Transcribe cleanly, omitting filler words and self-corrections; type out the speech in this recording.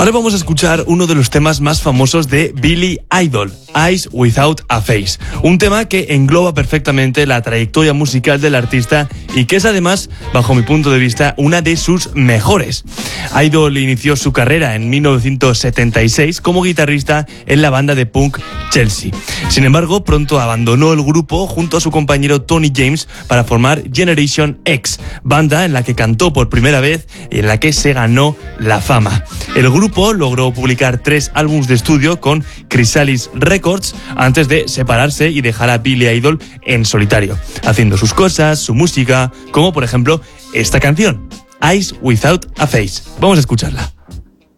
Ahora vamos a escuchar uno de los temas más famosos de Billy Idol, Eyes Without a Face. Un tema que engloba perfectamente la trayectoria musical del artista y que es además, bajo mi punto de vista, una de sus mejores. Idol inició su carrera en 1976 como guitarrista en la banda de punk Chelsea. Sin embargo, pronto abandonó el grupo junto a su compañero Tony James para formar Generation X, banda en la que cantó por primera vez y en la que se ganó la fama. El grupo logró publicar 3 álbumes de estudio con Chrysalis Records antes de separarse y dejar a Billy Idol en solitario, haciendo sus cosas, su música, como por ejemplo esta canción, Eyes Without a Face. Vamos a escucharla.